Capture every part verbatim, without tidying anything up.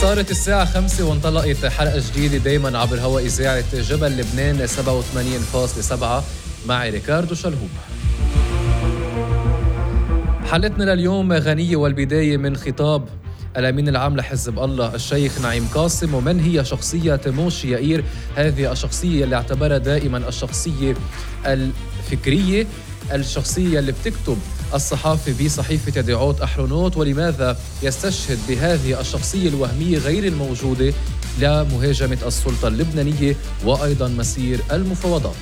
صارت الساعة خمسة وانطلقت حلقة جديدة دايما عبر هواء إذاعة جبل لبنان سبعة وثمانين فاصلة سبعة معي ريكاردو شلهوب. حلقتنا لليوم غنية والبداية من خطاب الأمين العام لحزب الله الشيخ نعيم قاسم. ومن هي شخصية موشي يائير؟ هذه الشخصية اللي اعتبرها دائما الشخصية الفكرية، الشخصية اللي بتكتب الصحافي بصحيفة يدعوت أحرنوت، ولماذا يستشهد بهذه الشخصية الوهمية غير الموجودة لمهاجمة السلطة اللبنانية وأيضا مسير المفاوضات.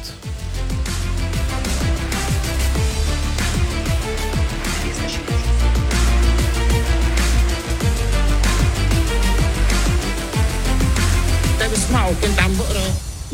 طيب اسمعوا، كنت عم بقرأ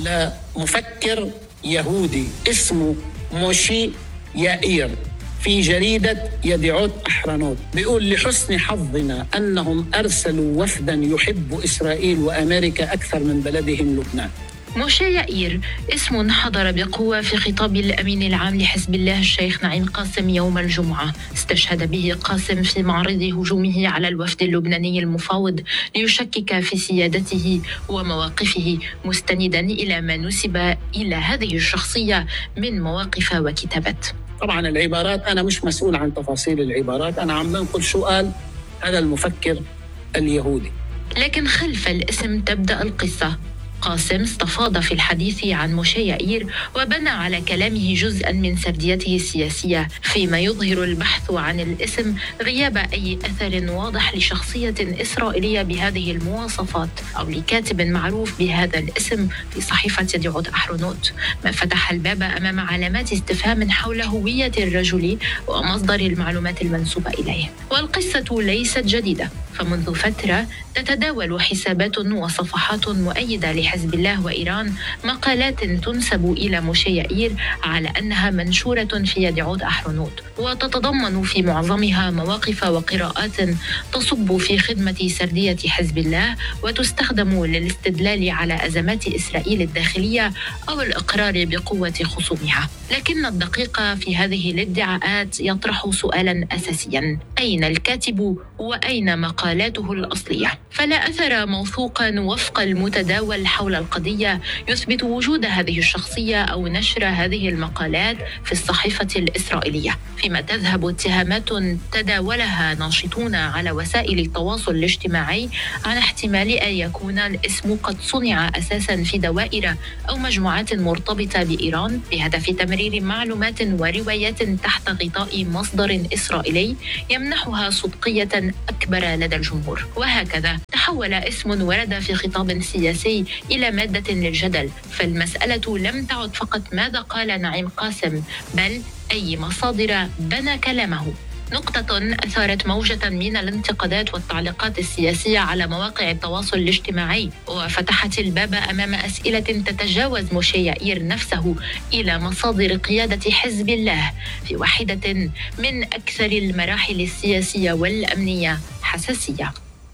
لمفكر يهودي اسمه موشي يائير في جريدة يدعوت أحرنوت، بيقول: لحسن حظنا أنهم أرسلوا وفدا يحب إسرائيل وأمريكا أكثر من بلدهم لبنان. موشي يائير اسم حضر بقوة في خطاب الأمين العام لحزب الله الشيخ نعيم قاسم يوم الجمعة. استشهد به قاسم في معرض هجومه على الوفد اللبناني المفاوض ليشكك في سيادته ومواقفه، مستندا إلى ما نسب إلى هذه الشخصية من مواقف وكتابات. طبعا العبارات أنا مش مسؤول عن تفاصيل العبارات، أنا عم بنقل شو قال هذا المفكر اليهودي. لكن خلف الاسم تبدأ القصة. قاسم استفاض في الحديث عن موشي يائير وبنى على كلامه جزءا من سرديته السياسية، فيما يظهر البحث عن الاسم غياب أي أثر واضح لشخصية إسرائيلية بهذه المواصفات أو لكاتب معروف بهذا الاسم في صحيفة يدعوت أحرنوت، ما فتح الباب أمام علامات استفهام حول هوية الرجل ومصدر المعلومات المنسوبة إليه. والقصة ليست جديدة، فمنذ فترة تتداول حسابات وصفحات مؤيدة لحزب الله وإيران مقالات تنسب إلى موشي يائير على أنها منشورة في يدعوت أحرنوت، وتتضمن في معظمها مواقف وقراءات تصب في خدمة سردية حزب الله وتستخدم للاستدلال على أزمات إسرائيل الداخلية أو الإقرار بقوة خصومها. لكن الدقيق في هذه الادعاءات يطرح سؤالا أساسيا: أين الكاتب وأين مقالاته الأصلية؟ فلا أثر موثوقا وفق المتداول حول القضية يثبت وجود هذه الشخصية أو نشر هذه المقالات في الصحيفة الإسرائيلية، فيما تذهب اتهامات تداولها ناشطون على وسائل التواصل الاجتماعي عن احتمال أن يكون الاسم قد صنع أساسا في دوائر أو مجموعات مرتبطة بإيران بهدف تمرير معلومات وروايات تحت غطاء مصدر إسرائيلي يمنحها صدقية أكبر لدى الجمهور. وهكذا تحول اسم ورد في خطاب سياسي إلى مادة للجدل، فالمسألة لم تعد فقط ماذا قال نعيم قاسم، بل أي مصادر بنى كلامه. نقطة أثارت موجة من الانتقادات والتعليقات السياسية على مواقع التواصل الاجتماعي، وفتحت الباب أمام أسئلة تتجاوز موشي يائير نفسه إلى مصادر قيادة حزب الله في واحدة من أكثر المراحل السياسية والأمنية حساسية.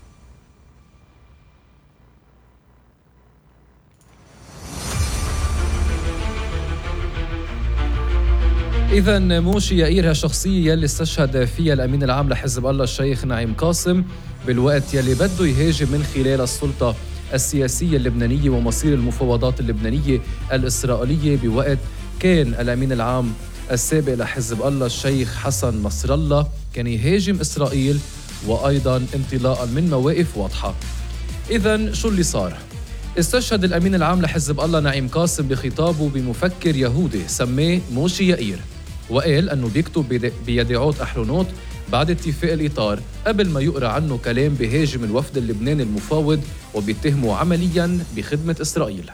إذن موشي يائير هالشخصية اللي استشهد فيها الأمين العام لحزب الله الشيخ نعيم قاسم بالوقت يلي بده يهاجم من خلال السلطة السياسية اللبنانية ومصير المفاوضات اللبنانية الإسرائيلية، بوقت كان الأمين العام السابق لحزب الله الشيخ حسن نصر الله كان يهاجم إسرائيل وأيضا انطلاقا من مواقف واضحة. إذن شو اللي صار؟ استشهد الأمين العام لحزب الله نعيم قاسم بخطابه بمفكر يهودي سماه موشي يائير، وقال أنه بيكتب بيدعوت أحرنوت بعد اتفاق الإطار قبل ما يقرأ عنه كلام بهاجم الوفد اللبناني المفاوض وبيتهمه عملياً بخدمة إسرائيل.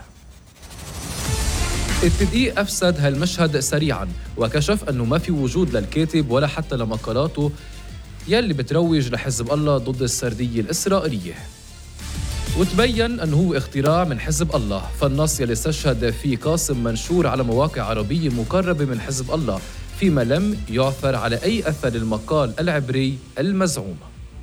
التدقيق أفسد هالمشهد سريعاً وكشف أنه ما في وجود للكاتب ولا حتى لمقالاته يلي بتروج لحزب الله ضد السردية الإسرائيلية، وتبين أنه هو اختراع من حزب الله. فالنص يلي استشهد فيه قاسم منشور على مواقع عربية مقربة من حزب الله، فيما لم يعثر على أي أثر المقال العبري المزعوم.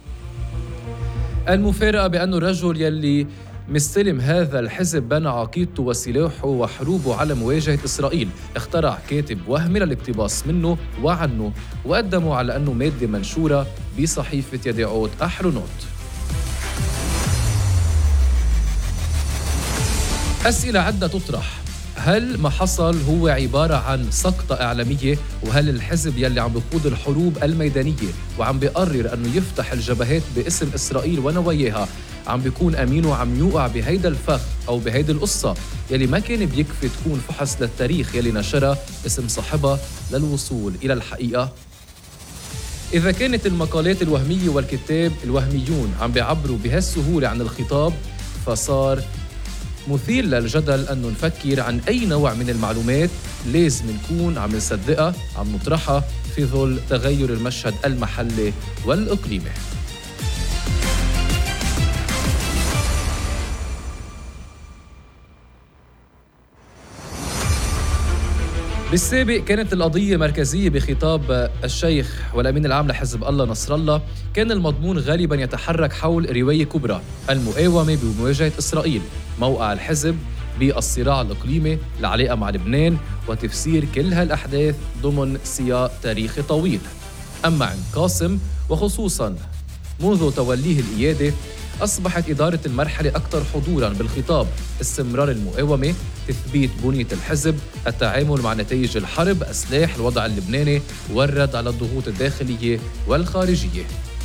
المفارقة بأنه الرجل يلي مستلم هذا الحزب بنى عقيدته وسلاحه وحروبه على مواجهة إسرائيل، اخترع كاتب وهمي للاقتباس منه وعنه وقدمه على أنه مادة منشورة بصحيفة يدعوت أحرنوت. أسئلة عدة تطرح. هل ما حصل هو عبارة عن سقطة إعلامية؟ وهل الحزب يلي عم بيخوض الحروب الميدانية وعم بيقرر أنه يفتح الجبهات باسم إسرائيل ونواياها عم بيكون أمين وعم يوقع بهيدا الفخ أو بهيدا القصة يلي ما كان بيكفي تكون فحص للتاريخ يلي نشرها اسم صاحبها للوصول إلى الحقيقة؟ إذا كانت المقالات الوهمية والكتاب الوهميون عم بيعبروا بهالسهولة عن الخطاب، فصار مثير للجدل أنه نفكر عن أي نوع من المعلومات لازم نكون عم نصدقها عم نطرحها في ظل تغير المشهد المحلي والإقليمي. بالسابق كانت القضية مركزية بخطاب الشيخ والأمين العام لحزب الله نصر الله. كان المضمون غالباً يتحرك حول رواية كبرى: المقاومة بمواجهة إسرائيل، موقع الحزب بالصراع الإقليمي، العلاقة مع لبنان، وتفسير كل هالأحداث ضمن سياق تاريخي طويل. أما عند قاسم وخصوصاً منذ توليه القيادة أصبحت إدارة المرحلة أكثر حضوراً بالخطاب: استمرار المقاومة، تثبيت بنية الحزب، التعامل مع نتائج الحرب، أسلاح الوضع اللبناني، والرد على الضغوط الداخلية والخارجية.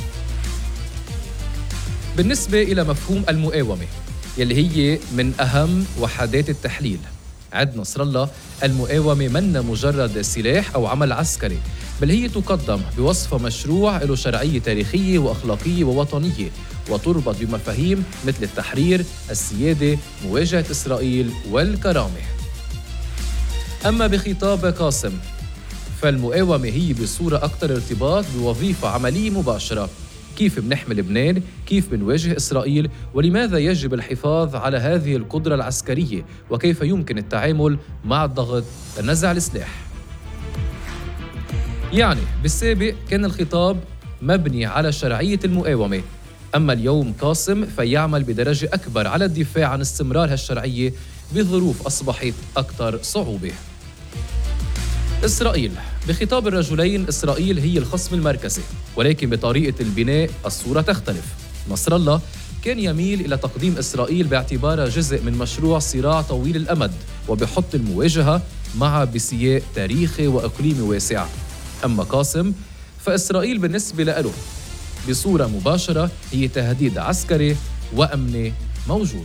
بالنسبة إلى مفهوم المقاومة يلي هي من أهم وحدات التحليل، عند نصر الله المقاومة من مجرد سلاح أو عمل عسكري، بل هي تقدم بوصفة مشروع له شرعية تاريخية وأخلاقية ووطنية، وتربط بمفاهيم مثل التحرير، السيادة، مواجهة إسرائيل والكرامة. أما بخطاب قاسم فالمقاومة هي بصورة أكثر ارتباط بوظيفة عملية مباشرة: كيف منحمي لبنان، كيف منواجه إسرائيل، ولماذا يجب الحفاظ على هذه القدرة العسكرية، وكيف يمكن التعامل مع الضغط لنزع السلاح. يعني بالسابق كان الخطاب مبني على شرعية المقاومة، أما اليوم قاسم فيعمل بدرجة أكبر على الدفاع عن استمرار هالشرعية بظروف أصبحت أكثر صعوبة. إسرائيل بخطاب الرجلين، إسرائيل هي الخصم المركزي، ولكن بطريقة البناء الصورة تختلف. نصر الله كان يميل إلى تقديم إسرائيل باعتبارها جزء من مشروع صراع طويل الأمد، وبحط المواجهة مع بسياق تاريخي وإقليمي واسع. أما قاسم فإسرائيل بالنسبة له بصورة مباشرة هي تهديد عسكري وأمني موجود.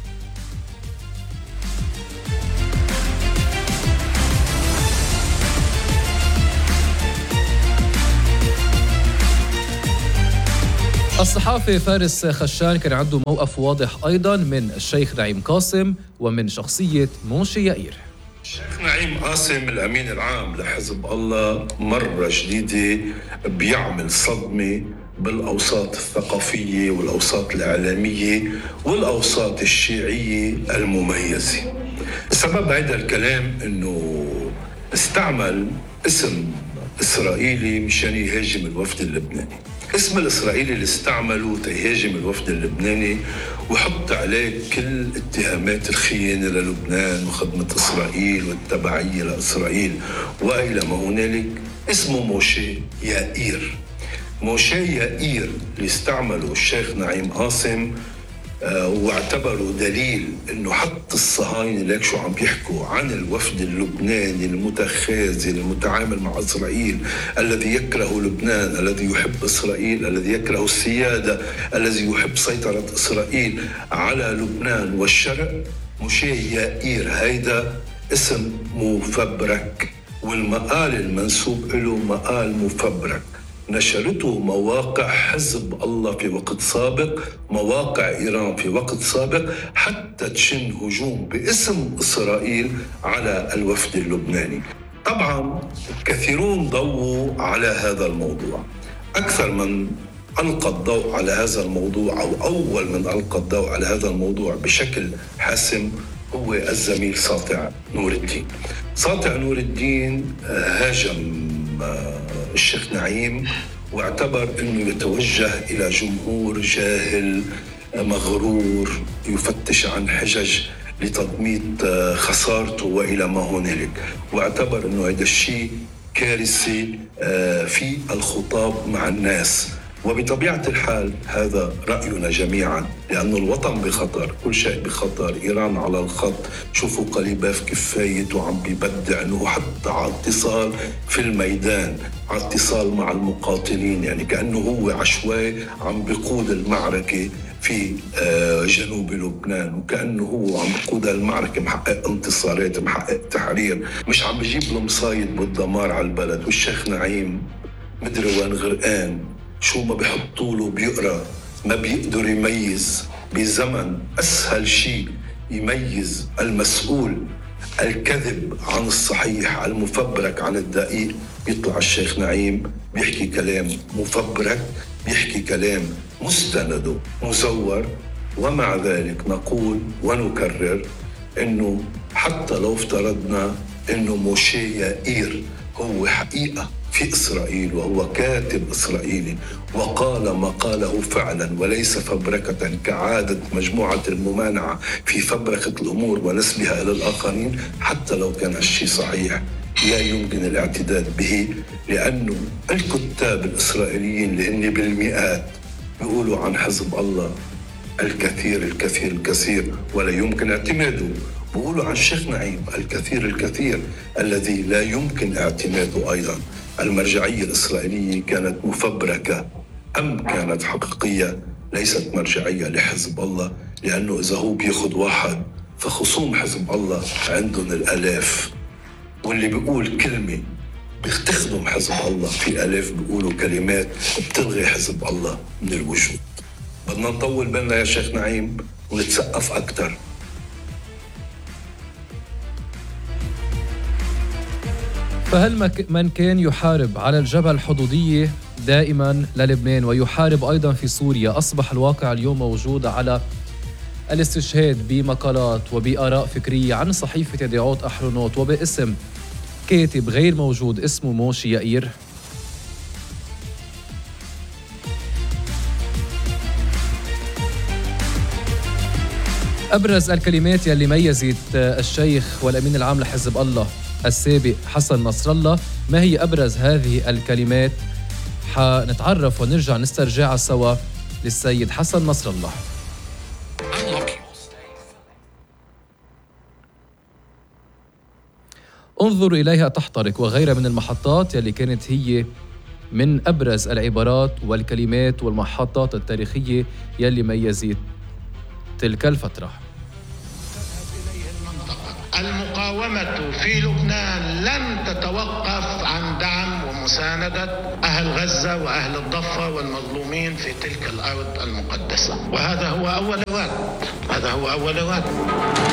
الصحافي فارس خشان كان عنده موقف واضح أيضاً من الشيخ نعيم قاسم ومن شخصية موشي يائير. الشيخ نعيم قاسم الأمين العام لحزب الله مرة جديدة بيعمل صدمة بالأوساط الثقافية والأوساط الإعلامية والأوساط الشيعية المميزة. سبب هذا الكلام أنه استعمل اسم إسرائيلي مشان يهاجم الوفد اللبناني. اسم الإسرائيلي اللي استعمله تهاجم الوفد اللبناني وحط عليه كل اتهامات الخيانة للبنان وخدمة إسرائيل والتبعية لإسرائيل وإلى ما هنالك، اسمه موشي يائير. موشي يائير اللي استعمله الشيخ نعيم قاسم آه واعتبروا دليل انه حتى الصهاينه ليك شو عم بيحكوا عن الوفد اللبناني المتخاذل المتعامل مع اسرائيل، الذي يكره لبنان، الذي يحب اسرائيل، الذي يكره السياده، الذي يحب سيطره اسرائيل على لبنان والشرق. موشي يائير هيدا اسم مفبرك، والمقال المنسوب له مقال مفبرك نشرته مواقع حزب الله في وقت سابق، مواقع إيران في وقت سابق، حتى تشن هجوم باسم إسرائيل على الوفد اللبناني. طبعا كثيرون ضووا على هذا الموضوع. أكثر من ألقى الضوء على هذا الموضوع أو أول من ألقى الضوء على هذا الموضوع بشكل حاسم هو الزميل ساطع نور الدين. ساطع نور الدين هاجم الشيخ نعيم واعتبر أنه يتوجه إلى جمهور جاهل مغرور يفتش عن حجج لتضميد خسارته وإلى ما هنالك، واعتبر أنه هذا الشيء كارثي في الخطاب مع الناس. وبطبيعة الحال هذا رأينا جميعا، لأن الوطن بخطر، كل شيء بخطر. إيران على الخط، شوفوا قليباف كفايته وعم بيبدع أنه حتى على اتصال في الميدان، على اتصال مع المقاتلين، يعني كأنه هو عشوائي عم بيقود المعركة في جنوب لبنان، وكأنه هو عم بيقود المعركة، محقق انتصارات، محقق تحرير، مش عم بيجيب المصايد بالدمار على البلد. والشيخ نعيم مدري وين غرقان، شو ما بيحطوا له بيقرأ، ما بيقدر يميز بزمن. أسهل شيء يميز المسؤول الكذب عن الصحيح، المفبرك عن الدقيق، بيطلع الشيخ نعيم بيحكي كلام مفبرك، بيحكي كلام مستنده مزور. ومع ذلك نقول ونكرر إنه حتى لو افترضنا إنه موشي يائير هو حقيقة في إسرائيل وهو كاتب إسرائيلي وقال ما قاله فعلا وليس فبركة كعادة مجموعة الممانعة في فبركة الأمور ونسبها إلى الآخرين، حتى لو كان الشيء صحيح لا يمكن الاعتداد به، لأنه الكتاب الإسرائيليين اللي هن بالمئات بيقولوا عن حزب الله الكثير الكثير الكثير ولا يمكن اعتماده، بيقولوا عن الشيخ نعيم الكثير الكثير الذي لا يمكن اعتماده أيضا. المرجعية الإسرائيلية كانت مفبركة أم كانت حقيقية؟ ليست مرجعية لحزب الله، لأنه إذا هو بياخد واحد فخصوم حزب الله عندهم الآلاف، واللي بيقول كلمة بيستخدم حزب الله في آلاف بيقولوا كلمات بتلغي حزب الله من الوجود. بدنا نطول بالنا يا شيخ نعيم ونتسقف أكتر. فهل من كان يحارب على الجبهة الحدودية دائما للبنان ويحارب أيضا في سوريا، أصبح الواقع اليوم موجود على الاستشهاد بمقالات وبآراء فكرية عن صحيفة يديعوت أحرونوت وباسم كاتب غير موجود اسمه موشي يائير؟ أبرز الكلمات يلي ميزت الشيخ والأمين العام لحزب الله السابق حسن نصر الله، ما هي أبرز هذه الكلمات؟ حنتعرف ونرجع نسترجعها سوا للسيد حسن نصر الله. انظر إليها تحترق وغيرها من المحطات يلي كانت هي من أبرز العبارات والكلمات والمحطات التاريخية يلي ميزت تلك الفترة. المقاومة في لبنان لن تتوقف عن دعم ومساندة أهل غزة وأهل الضفة والمظلومين في تلك الأرض المقدسة، وهذا هو أولويات هذا هو أولويات